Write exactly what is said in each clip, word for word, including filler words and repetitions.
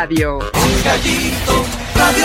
Radio. El Gallito Radio.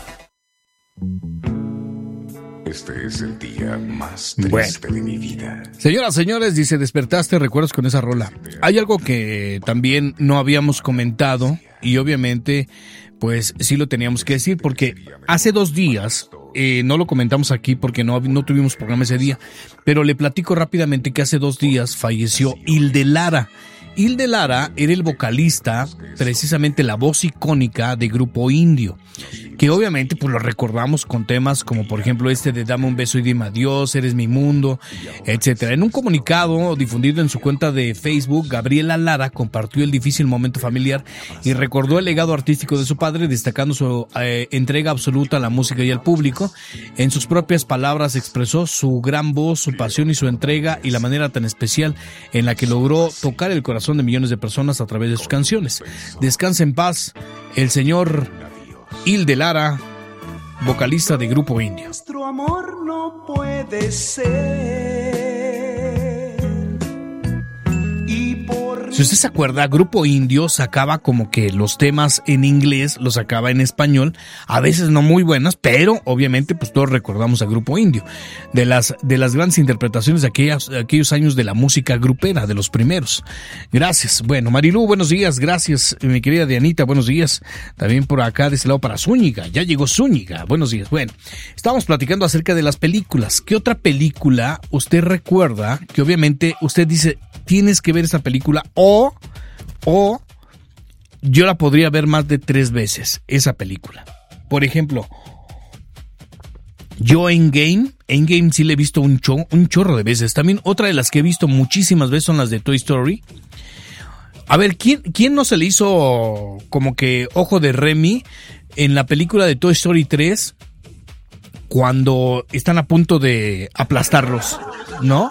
Este es el día más triste bueno. de mi vida. Señoras, señores, dice, despertaste, recuerdas con esa rola. Hay algo que también no habíamos comentado y obviamente, pues sí lo teníamos que decir porque hace dos días, eh, no lo comentamos aquí porque no, no tuvimos programa ese día, pero le platico rápidamente que hace dos días falleció Hilde Lara. Hilde Lara era el vocalista, precisamente la voz icónica de Grupo Indio, que obviamente pues lo recordamos con temas como por ejemplo este de Dame un beso y dime adiós, Eres mi mundo, etcétera. En un comunicado difundido en su cuenta de Facebook, Gabriela Lara compartió el difícil momento familiar y recordó el legado artístico de su padre, destacando su eh, entrega absoluta a la música y al público. En sus propias palabras expresó su gran voz, su pasión y su entrega y la manera tan especial en la que logró tocar el corazón de millones de personas a través de sus canciones. Descansa en paz el señor Hilde Lara, vocalista de Grupo Indio. Nuestro amor no puede ser. Y por... Si usted se acuerda, Grupo Indio sacaba como que los temas en inglés, los sacaba en español, a veces no muy buenas, pero obviamente pues todos recordamos a Grupo Indio, de las de las grandes interpretaciones de aquellas, aquellos años de la música grupera, de los primeros. Gracias. Bueno, Marilú, buenos días, gracias. Mi querida Dianita, buenos días. También por acá de este lado para Zúñiga, ya llegó Zúñiga, buenos días. Bueno, estábamos platicando acerca de las películas. ¿Qué otra película usted recuerda que obviamente usted dice, tienes que ver esa película o, o yo la podría ver más de tres veces, esa película? Por ejemplo, yo Endgame, Endgame sí le he visto un, cho, un chorro de veces. También otra de las que he visto muchísimas veces son las de Toy Story. A ver, ¿quién, quién no se le hizo como que ojo de Remy en la película de Toy Story tres cuando están a punto de aplastarlos, ¿no?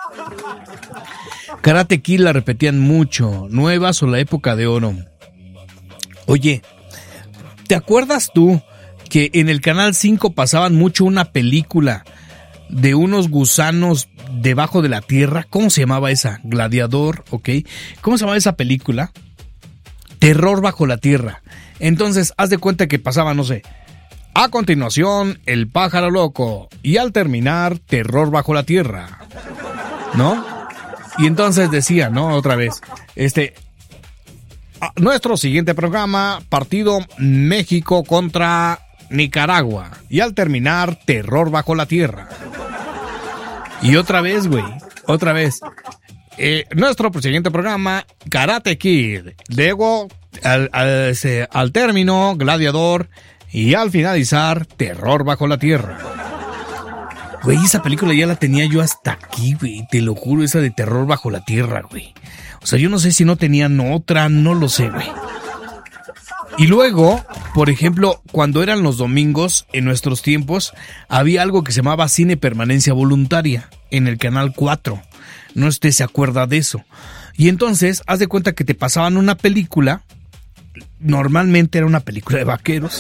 Karate Kid la repetían mucho, Nuevas o La Época de Oro. Oye, ¿te acuerdas tú que en el Canal cinco pasaban mucho una película de unos gusanos debajo de la tierra? ¿Cómo se llamaba esa? Gladiador, ¿ok? ¿Cómo se llamaba esa película? Terror bajo la tierra. Entonces, haz de cuenta que pasaba, no sé, a continuación, El pájaro loco, y al terminar, Terror bajo la tierra, ¿no? Y entonces decía, ¿no? Otra vez, este, nuestro siguiente programa, partido México contra Nicaragua, y al terminar, Terror bajo la tierra. Y otra vez, güey, otra vez, eh, nuestro siguiente programa, Karate Kid, luego, al, al, ese, al término, Gladiador, y al finalizar, Terror bajo la tierra. Güey, esa película ya la tenía yo hasta aquí, güey, te lo juro, esa de Terror bajo la tierra, güey. O sea, yo no sé si no tenían otra, no lo sé, güey. Y luego, por ejemplo, cuando eran los domingos, en nuestros tiempos, había algo que se llamaba Cine Permanencia Voluntaria, en el Canal cuatro. No sé si usted se acuerda de eso. Y entonces, haz de cuenta que te pasaban una película, normalmente era una película de vaqueros.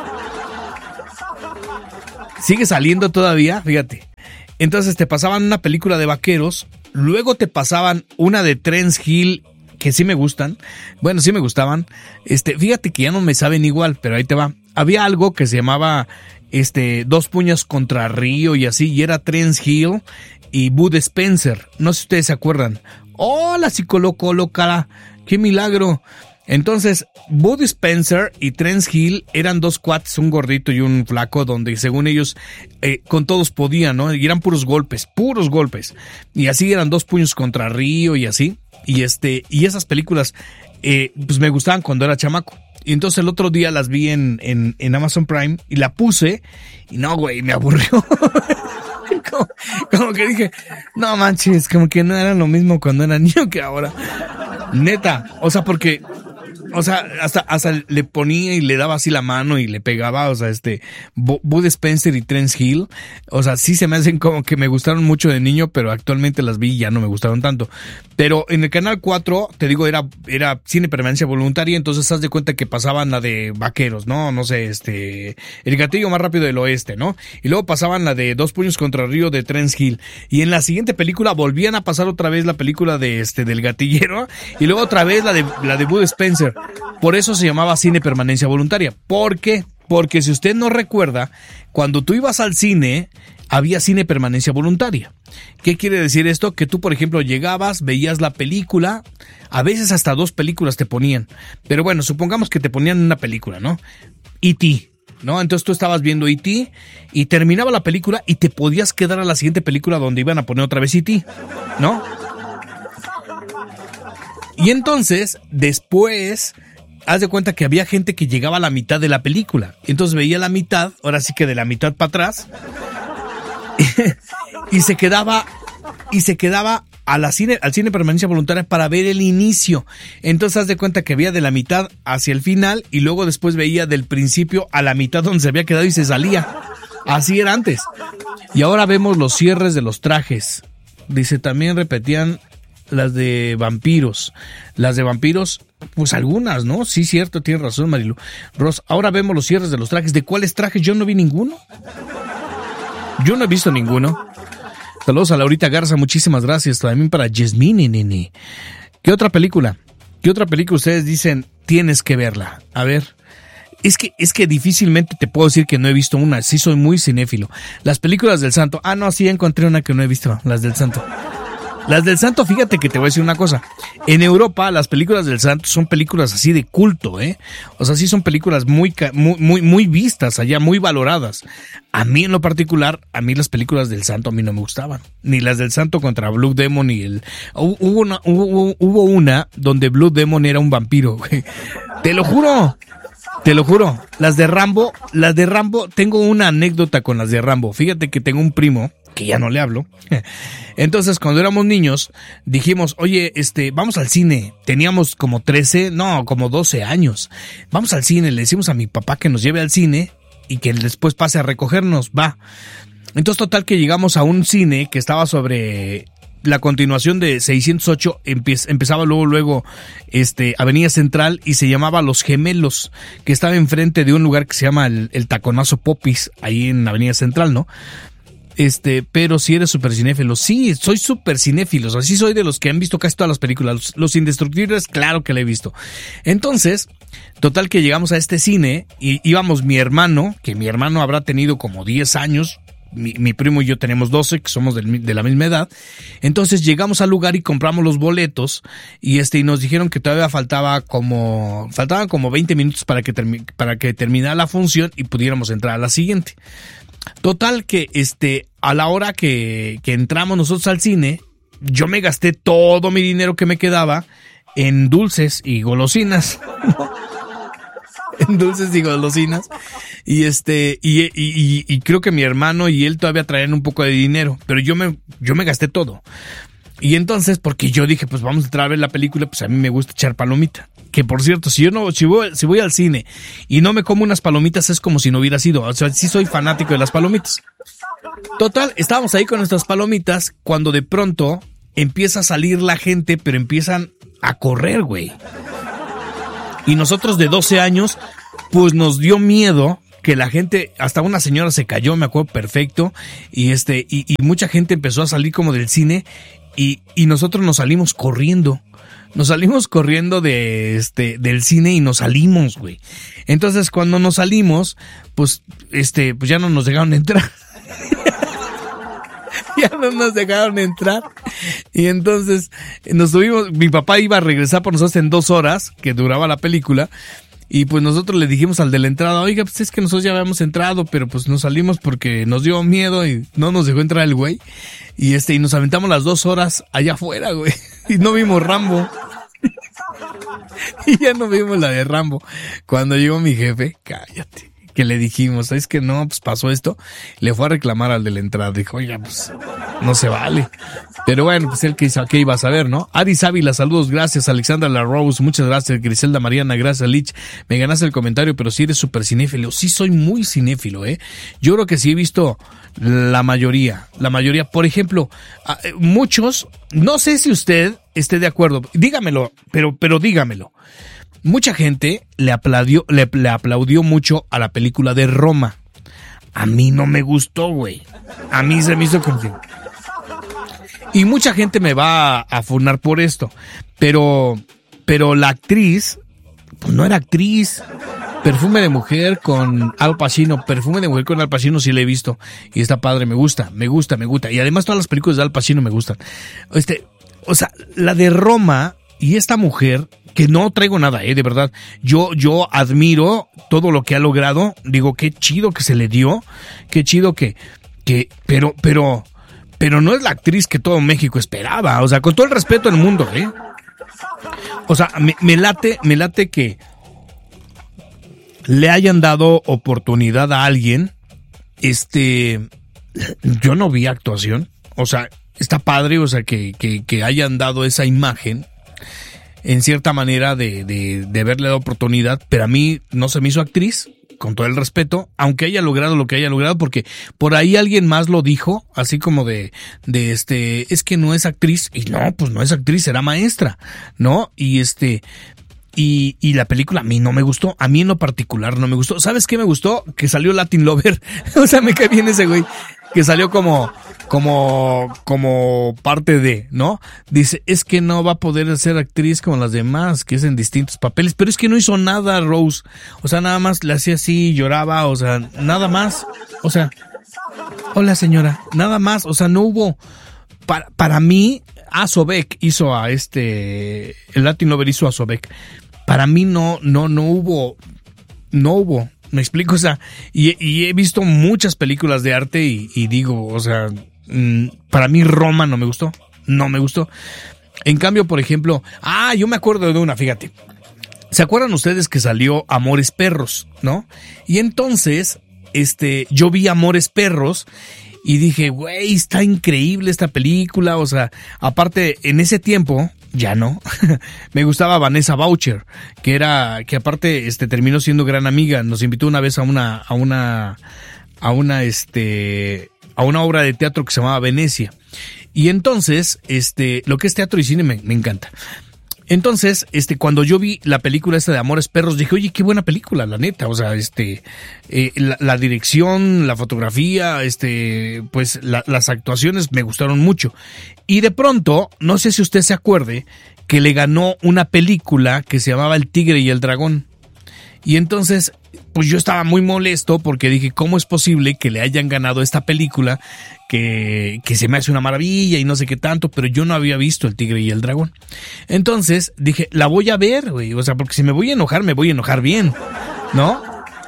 Sigue saliendo todavía, fíjate. Entonces te pasaban una película de vaqueros, luego te pasaban una de Terence Hill, que sí me gustan. Bueno, sí me gustaban. Este, fíjate que ya no me saben igual, pero ahí te va. Había algo que se llamaba este Dos puños contra Río y así, y era Terence Hill y Bud Spencer. No sé si ustedes se acuerdan. ¡Hola, psicólogo loca! ¡Qué milagro! Entonces, Bud Spencer y Terence Hill eran dos cuates, un gordito y un flaco, donde según ellos, eh, con todos podían, ¿no? Y eran puros golpes, puros golpes. Y así eran Dos puños contra Río y así. Y este, y esas películas, eh, pues me gustaban cuando era chamaco. Y entonces el otro día las vi en, en, en Amazon Prime y la puse y no, güey, me aburrió. como, como que dije, no manches, como que no era lo mismo cuando era niño que ahora. Neta, o sea, porque... O sea, hasta, hasta le ponía y le daba así la mano y le pegaba, o sea, este, Bud Spencer y Terence Hill, o sea, sí se me hacen como que me gustaron mucho de niño, pero actualmente las vi y ya no me gustaron tanto. Pero en el Canal cuatro, te digo, era, era Cine Permanencia Voluntaria, entonces haz de cuenta que pasaban la de vaqueros, ¿no? No sé, este, El gatillo más rápido del oeste, ¿no? Y luego pasaban la de Dos puños contra Río de Terence Hill. Y en la siguiente película volvían a pasar otra vez la película de este, del gatillero, y luego otra vez la de, la de Bud Spencer. por eso se llamaba cine permanencia voluntaria. ¿Por qué? Porque si usted no recuerda, cuando tú ibas al cine, había cine permanencia voluntaria. ¿Qué quiere decir esto? Que tú, por ejemplo, llegabas, veías la película, a veces hasta dos películas te ponían. Pero bueno, supongamos que te ponían una película, ¿no? E T, ¿no? Entonces tú estabas viendo E T y terminaba la película y te podías quedar a la siguiente película donde iban a poner otra vez E T, ¿no? Y entonces, después, haz de cuenta que había gente que llegaba a la mitad de la película. Entonces veía la mitad, ahora sí que de la mitad para atrás, y se quedaba, y se quedaba a la cine, al cine permanencia voluntaria para ver el inicio. Entonces haz de cuenta que veía de la mitad hacia el final y luego después veía del principio a la mitad donde se había quedado y se salía. Así era antes. Y ahora vemos los cierres de los trajes. Dice, también repetían las de vampiros. Las de vampiros, pues algunas, ¿no? Sí, cierto, tienes razón, Marilu. Ros, ahora vemos los cierres de los trajes. ¿De cuáles trajes? Yo no vi ninguno. Yo no he visto ninguno. Saludos a Laurita Garza, muchísimas gracias. También para Yasmine, nene. ¿Qué otra película? ¿Qué otra película ustedes dicen tienes que verla? A ver. Es que, es que difícilmente te puedo decir que no he visto una. Sí soy muy cinéfilo. Las películas del Santo. Ah, no, sí encontré una que no he visto. Las del Santo. Las del Santo, fíjate que te voy a decir una cosa. En Europa, las películas del Santo son películas así de culto, ¿eh? O sea, sí son películas muy, muy, muy, muy vistas allá, muy valoradas. A mí en lo particular, a mí las películas del Santo a mí no me gustaban. Ni las del Santo contra Blue Demon ni el... Hubo una, hubo, hubo una donde Blue Demon era un vampiro, güey. Te lo juro. Te lo juro. Las de Rambo, las de Rambo, tengo una anécdota con las de Rambo. Fíjate que tengo un primo que ya no le hablo. Entonces, cuando éramos niños, dijimos, oye, este, vamos al cine. Teníamos como trece, no, como doce años. Vamos al cine, le decimos a mi papá que nos lleve al cine y que después pase a recogernos, va. Entonces, total que llegamos a un cine que estaba sobre la continuación de seiscientos ocho, empe- empezaba luego, luego, este, Avenida Central y se llamaba Los Gemelos, que estaba enfrente de un lugar que se llama el, el Taconazo Popis, ahí en Avenida Central, ¿no? Este, pero si eres súper cinéfilo. Sí, soy súper cinéfilo. Así soy de los que han visto casi todas las películas. Los, los Indestructibles, claro que la he visto. Entonces, total que llegamos a este cine y íbamos mi hermano, que mi hermano habrá tenido como diez años. Mi, mi primo y yo tenemos doce, que somos del, de la misma edad. Entonces llegamos al lugar y compramos los boletos y este y nos dijeron que todavía faltaba como faltaban como veinte minutos para que termi, para que terminara la función y pudiéramos entrar a la siguiente. Total que este a la hora que, que entramos nosotros al cine, yo me gasté todo mi dinero que me quedaba en dulces y golosinas. En dulces y golosinas. Y este, y, y, y, y creo que mi hermano y él todavía traían un poco de dinero, pero yo me, yo me gasté todo. Y entonces, porque yo dije, pues vamos a entrar a ver la película, pues a mí me gusta echar palomita. Que por cierto, si yo no, si voy, si voy al cine y no me como unas palomitas es como si no hubiera sido. O sea, sí soy fanático de las palomitas. Total, estábamos ahí con nuestras palomitas cuando de pronto empieza a salir la gente, pero empiezan a correr, güey. Y nosotros de doce años, pues nos dio miedo que la gente, hasta una señora se cayó, me acuerdo perfecto, y este, y, y mucha gente empezó a salir como del cine, y, y nosotros nos salimos corriendo. Nos salimos corriendo de este del cine y nos salimos, güey. Entonces, cuando nos salimos, pues este pues ya no nos dejaron entrar. Ya no nos dejaron entrar. Y entonces nos subimos, mi papá iba a regresar por nosotros en dos horas, que duraba la película. Y pues nosotros le dijimos al de la entrada, oiga, pues es que nosotros ya habíamos entrado, pero pues nos salimos porque nos dio miedo y no nos dejó entrar el güey. Y este, y nos aventamos las dos horas allá afuera, güey. Y no vimos Rambo. Y ya no vimos la de Rambo. Cuando llegó mi jefe, cállate, que le dijimos, es que no, pues pasó esto. Le fue a reclamar al de la entrada. Dijo, oiga, pues no se vale. Pero bueno, pues él que hizo, ¿qué iba a saber, no? Aris Ávila, saludos, gracias. Alexandra La Rose, muchas gracias. Griselda Mariana, gracias. Lich, me ganaste el comentario, pero sí eres súper cinéfilo. Sí soy muy cinéfilo, ¿eh? Yo creo que sí he visto la mayoría, la mayoría. Por ejemplo, muchos, no sé si usted esté de acuerdo, dígamelo, pero, pero dígamelo. Mucha gente le aplaudió, le, le aplaudió mucho a la película de Roma. A mí no me gustó, güey. A mí se me hizo como... Y mucha gente me va a, a funar por esto. Pero, pero la actriz pues no era actriz. Perfume de mujer con Al Pacino, Perfume de mujer con Al Pacino sí la he visto y está padre, me gusta, me gusta, me gusta. Y además todas las películas de Al Pacino me gustan. Este, o sea, la de Roma y esta mujer, que no traigo nada, eh, de verdad. Yo, yo admiro todo lo que ha logrado. Digo, qué chido que se le dio, qué chido que, que, pero, pero, pero no es la actriz que todo México esperaba. O sea, con todo el respeto del mundo, eh. O sea, me, me late, me late que le hayan dado oportunidad a alguien. Este, yo no vi actuación, o sea, está padre, o sea, que, que, que hayan dado esa imagen, en cierta manera, de, de, de haberle dado oportunidad, pero a mí no se me hizo actriz, con todo el respeto, aunque haya logrado lo que haya logrado, porque por ahí alguien más lo dijo, así como de, de este, es que no es actriz, y no, pues no es actriz, será maestra, ¿no? Y este... Y, y la película a mí no me gustó, a mí en lo particular no me gustó. ¿Sabes qué me gustó? Que salió Latin Lover. O sea, me cae bien ese güey. Que salió como, como, como parte de, ¿no? Dice, es que no va a poder ser actriz como las demás, que es en distintos papeles. Pero es que no hizo nada, Rose. O sea, nada más le hacía así, lloraba, o sea, nada más. O sea, hola señora, nada más. O sea, no hubo, para, para mí, a Sobek hizo a este, el Latin Lover hizo a Sobek. Para mí no, no, no hubo, no hubo, me explico, o sea, y, y he visto muchas películas de arte y, y digo, o sea, mmm, para mí Roma no me gustó, no me gustó. En cambio, por ejemplo, ah, yo me acuerdo de una, fíjate, ¿se acuerdan ustedes que salió Amores Perros, no? Y entonces, este, yo vi Amores Perros y dije, güey, está increíble esta película, o sea, aparte, en ese tiempo, ya no, me gustaba Vanessa Boucher, que era, que aparte, este, terminó siendo gran amiga, nos invitó una vez a una, a una, a una, este, a una obra de teatro que se llamaba Venecia, y entonces, este, lo que es teatro y cine me, me encanta. Entonces, este, cuando yo vi la película esta de Amores Perros, dije, oye, qué buena película, la neta, o sea, este, eh, la, la dirección, la fotografía, este, pues, la, las actuaciones me gustaron mucho. Y de pronto, no sé si usted se acuerde, que le ganó una película que se llamaba El Tigre y el Dragón. Y entonces, pues yo estaba muy molesto porque dije, ¿cómo es posible que le hayan ganado esta película que, que se me hace una maravilla y no sé qué tanto, pero yo no había visto El Tigre y el Dragón? Entonces dije, la voy a ver, güey, o sea, porque si me voy a enojar, me voy a enojar bien, ¿no?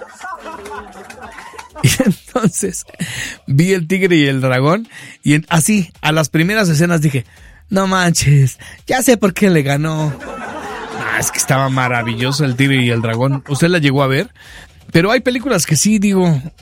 Y entonces vi El Tigre y el Dragón y en, así, a las primeras escenas dije, no manches, ya sé por qué le ganó. Ah, es que estaba maravilloso El Tigre y el Dragón. ¿Usted la llegó a ver? Pero hay películas que sí digo,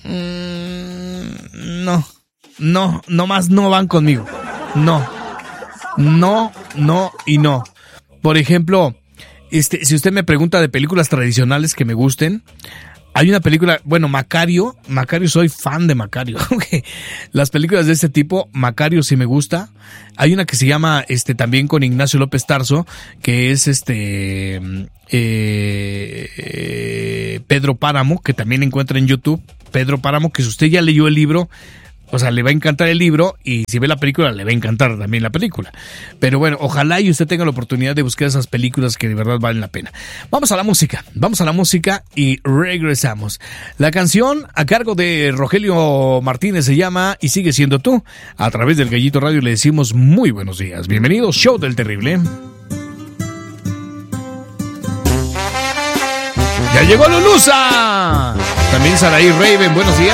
mmm, no, no, nomás no van conmigo. No, no, no y no. Por ejemplo, este, si usted me pregunta de películas tradicionales que me gusten, hay una película, bueno, Macario, Macario, soy fan de Macario. Las películas de este tipo, Macario sí me gusta. Hay una que se llama, este, también con Ignacio López Tarso, que es este, eh, eh, Pedro Páramo, que también encuentra en YouTube. Pedro Páramo, que si usted ya leyó el libro, o sea, le va a encantar el libro, y si ve la película, le va a encantar también la película. Pero bueno, ojalá y usted tenga la oportunidad de buscar esas películas que de verdad valen la pena. Vamos a la música, vamos a la música y regresamos. La canción a cargo de Rogelio Martínez se llama Y Sigue Siendo Tú. A través del Gallito Radio le decimos muy buenos días. Bienvenidos, Show del Terrible. ¡Ya llegó Lulusa! También Saraí Raven, buenos días.